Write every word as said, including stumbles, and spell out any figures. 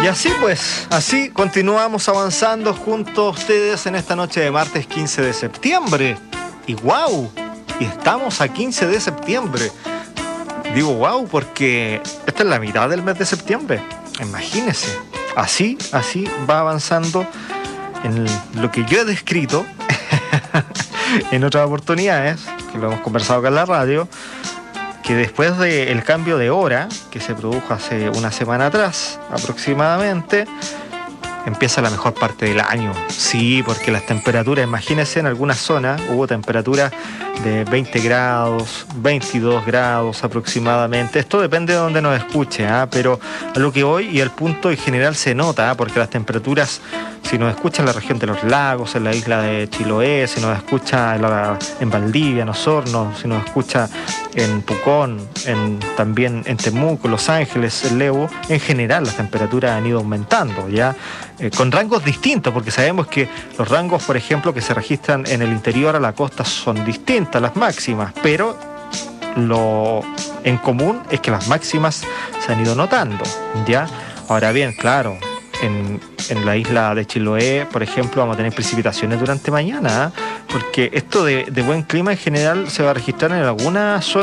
Y así pues, así continuamos avanzando junto a ustedes en esta noche de martes quince de septiembre. Y wow, y estamos a quince de septiembre. Digo wow porque esta es la mitad del mes de septiembre. Imagínense, así, así va avanzando en lo que yo he descrito en otras oportunidades, que lo hemos conversado acá en la radio, que después del cambio de hora que se produjo hace una semana atrás aproximadamente, empieza la mejor parte del año. Sí, porque las temperaturas, imagínense, en algunas zonas hubo temperaturas de veinte grados, veintidós grados aproximadamente. Esto depende de donde nos escuche, ¿eh? Pero a lo que voy y el punto en general se nota, ¿eh? Porque las temperaturas, si nos escucha en la región de los lagos, en la isla de Chiloé, si nos escucha en, la, en Valdivia, en Osorno, si nos escucha en Pucón, en, también en Temuco, Los Ángeles, en Lebu, en general las temperaturas han ido aumentando, ¿ya? Eh, con rangos distintos, porque sabemos que los rangos, por ejemplo, que se registran en el interior a la costa son distintas, las máximas, pero lo en común es que las máximas se han ido notando, ¿ya? Ahora bien, claro, en, en la isla de Chiloé, por ejemplo, vamos a tener precipitaciones durante mañana, ¿eh? Porque esto de, de buen clima en general se va a registrar en algunas zonas